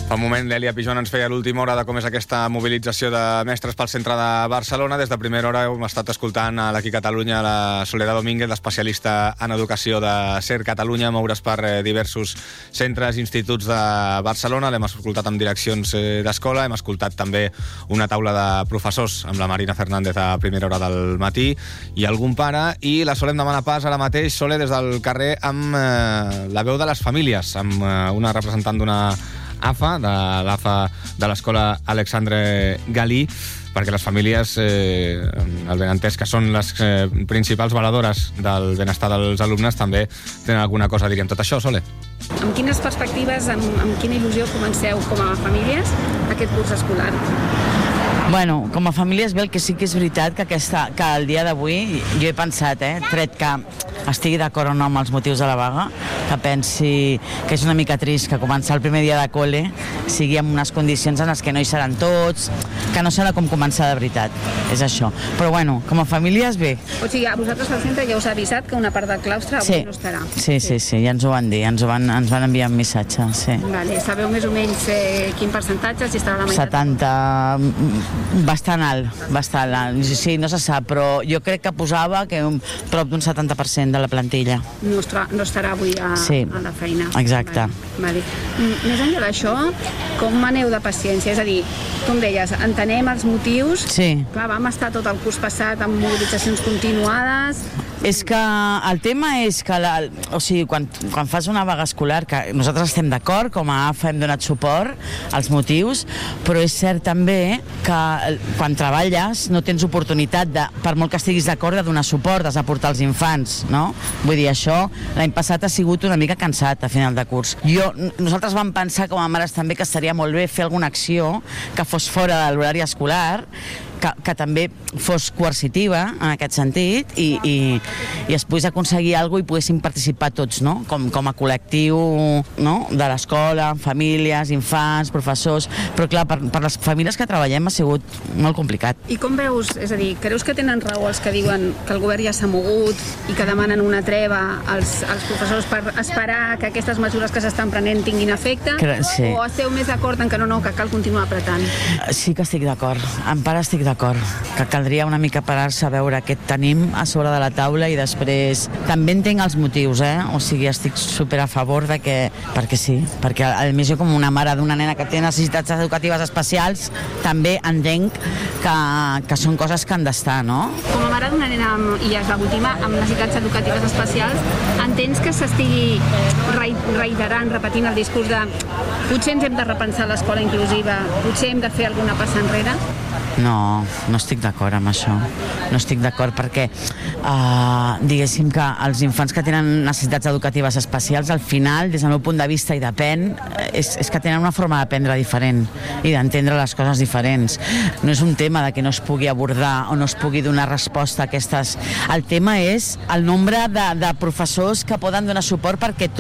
Fa un moment l'Èlia Pijon ens feia l'última hora de com és aquesta mobilització de mestres pel centre de Barcelona. Des de primera hora hem estat escoltant a l'Aquí Catalunya la Soledad Domínguez, l'especialista en educació de CER Catalunya, moure's per diversos centres i instituts de Barcelona. L'hem escoltat amb direccions d'escola, hem escoltat també una taula de professors amb la Marina Fernández a primera hora del matí i algun pare, i la Sole em demana pas ara mateix, Sole, des del carrer amb la veu de les famílies, amb una representant d'una AFA, de l'AFA de l'escola Alexandre Galí, perquè les famílies, el benentès que són les principals valedores del benestar dels alumnes, també tenen alguna cosa a dir en tot això, Sole. Amb quines perspectives, amb quina il·lusió comenceu com a famílies aquest curs escolar? Bueno, com a famílies ve el que sí que és veritat que el dia d'avui jo he pensat, tret que estigui d'acord o no amb els motius de la vaga, que pensi que és una mica trist que començar el primer dia de col·le sigui en unes condicions en les que no hi seran tots, que no serà com començar de veritat, és això. Però bueno, com a famílies bé. O sigui, a vosaltres al centre ja us ha avisat que una part del claustre avui no estarà. Sí, ja ens ho van dir, ens van enviar un missatge, sí. Vale, sabeu més o menys quin percentatge, si estarà a la meitat? 70... Bastant alt. Sí, no se sap, però jo crec que posava que prop d'un 70% de la plantilla. No estarà avui a la feina. Exacte. Vale. Més enllà d'això, com maneu de paciència? És a dir, com deies, entenem els motius. Sí. Clar, vam estar tot el curs passat amb mobilitzacions continuades. És que el tema és que quan fas una vaga escolar, que nosaltres estem d'acord, com a AFA hem donat suport als motius, però és cert també que quan treballes no tens oportunitat, per molt que estiguis d'acord, de donar suport, de portar els infants, no? Vull dir, això l'any passat ha sigut una mica cansat a final de curs. Nosaltres vam pensar com a mares també que estaria molt bé fer alguna acció que fos fora de l'horari escolar, que també fos coercitiva en aquest sentit i es pogués aconseguir alguna cosa i poguéssim participar tots, no? Com a col·lectiu, no? De l'escola, famílies, infants, professors, però clar, per les famílies que treballem ha sigut molt complicat. I com veus, és a dir, creus que tenen raó els que diuen que el govern ja s'ha mogut i que demanen una treva als professors per esperar que aquestes mesures que s'estan prenent tinguin efecte? Sí. O esteu més d'acord en que no, que cal continuar apretant? Sí que estic d'acord, en part estic d'acord, que caldria una mica parar-se a veure què tenim a sobre de la taula i després també entenc els motius, o sigui, estic super a favor de que, perquè sí, perquè a més jo com una mare d'una nena que té necessitats educatives especials també entenc que són coses que han d'estar, no? Com a mare d'una nena, i és l'última, amb necessitats educatives especials, entens que s'estigui reiterant, repetint el discurs de potser ens hem de repensar l'escola inclusiva, potser hem de fer alguna passa enrere? No estic d'acord amb això. No estic d'acord perquè diguéssim que els infants que tenen necessitats educatives especials, al final, des del meu punt de vista, i depèn, és que tenen una forma d'aprendre diferent i d'entendre les coses diferents. No és un tema de que no es pugui abordar o no es pugui donar resposta a aquestes... El tema és el nombre de professors que poden donar suport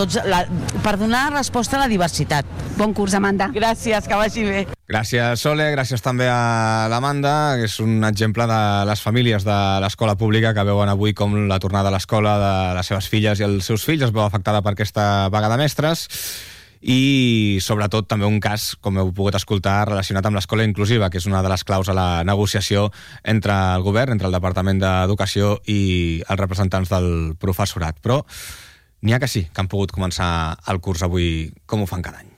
per donar resposta a la diversitat. Bon curs, Amanda. Gràcies, que vagi bé. Gràcies, Sole, gràcies també a l'Amanda, que és un exemple de les famílies de l'escola pública que veuen avui com la tornada a l'escola de les seves filles i els seus fills es veu afectada per aquesta vaga de mestres i, sobretot, també un cas, com heu pogut escoltar, relacionat amb l'escola inclusiva, que és una de les claus a la negociació entre el govern, entre el Departament d'Educació i els representants del professorat. Però n'hi ha que sí, que han pogut començar el curs avui com ho fan cada any.